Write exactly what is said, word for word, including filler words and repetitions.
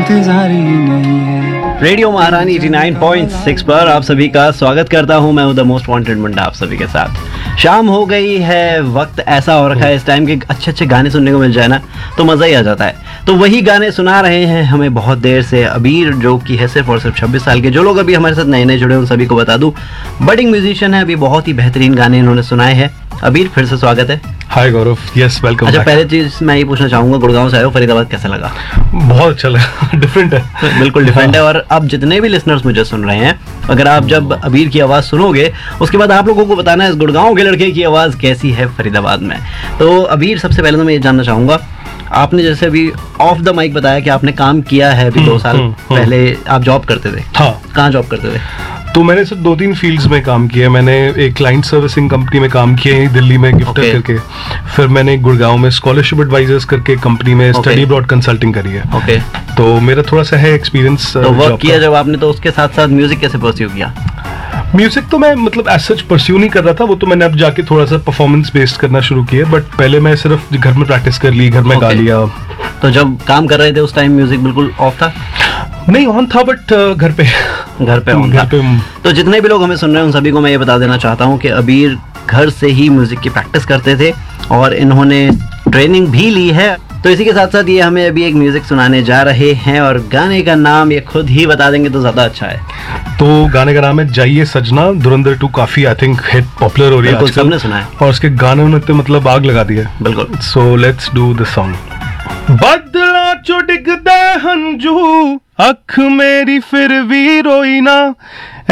इंतजार ही नहीं है। रेडियो महारानी नवासी पॉइंट सिक्स पर आप सभी का स्वागत करता हूं। मैं हूं द मोस्ट वांटेड मुंडा आप सभी के साथ। शाम हो गई है, वक्त ऐसा हो रखा है इस टाइम के अच्छे अच्छे गाने सुनने को मिल जाए ना तो मज़ा ही आ जाता है। तो वही गाने सुना रहे हैं हमें बहुत देर से अबीर, जो कि है सिर्फ और सिर्फ छब्बीस साल के। जो लोग अभी हमारे साथ नए नए जुड़े उन सभी को बता दूं, बडिंग म्यूजिशियन है, अभी बहुत ही बेहतरीन गाने इन्होंने सुनाए हैं। अबीर, फिर से स्वागत है। हाय गौरव, यस वेलकम। अच्छा, पहले चीज मैं ये पूछना चाहूंगा, गुड़गांव से आए हो, फरीदाबाद कैसा लगा? बहुत अच्छा लगा, डिफरेंट है, बिल्कुल डिफरेंट है। और अब जितने भी लिसनर्स मुझे सुन रहे हैं, अगर आप जब अबीर की आवाज़ सुनोगे उसके बाद आप लोगों को बताना है इस गुड़गांव के लड़के की आवाज़ कैसी है फरीदाबाद में। तो अबीर, सबसे पहले तो मैं ये जानना चाहूँगा, आपने जैसे अभी ऑफ द माइक बताया कि आपने काम किया है अभी दो साल पहले, आप जॉब करते थे। हाँ। कहाँ जॉब करते थे? तो मैंने सिर्फ दो तीन फील्ड्स में काम किया। मैंने एक क्लाइंट सर्विसिंग कंपनी में काम किया है दिल्ली में, गिफ्टर okay. करके। फिर मैंने गुड़गांव में स्कॉलरशिप एडवाइजर्स करके कंपनी में स्टडी okay. अब्रॉड कंसल्टिंग करी है। okay. तो मेरा थोड़ा सा है एक्सपीरियंस। तो वर्क किया जब आपने, तो उसके साथ साथ म्यूजिक कैसे परस्यू किया? म्यूजिक तो मैं मतलब एज सच परस्यू नहीं कर रहा था, वो तो मैंने अब जाके थोड़ा सा परफॉर्मेंस बेस्ड करना शुरू किया। बट पहले मैं सिर्फ घर में प्रैक्टिस कर ली, घर में गा लिया। तो जब काम कर रहे थे उस टाइम म्यूजिक बिल्कुल ऑफ था? नहीं, ऑन था, बट घर पे घर पे ऑन था। पे तो जितने भी लोग हमें सुन रहे हैं उन सभी को मैं ये बता देना चाहता हूँ कि अबीर घर से ही म्यूजिक की प्रैक्टिस करते थे और इन्होंने ट्रेनिंग भी ली है। तो इसी के साथ साथ ये हमें अभी एक म्यूजिक सुनाने जा रहे हैं और गाने का नाम ये खुद ही बता देंगे तो ज्यादा अच्छा है। तो गाने का नाम है जाइए सजना। धुरंधर टू काफी आई थिंक हिट पॉपुलर हो रही है, सबने सुना है और उसके गाने उन्होंने मतलब आग लगा दी है। बिल्कुल। So let's do the song. बदला चो डिगदे हंजू, अख मेरी फिर भी रोई ना,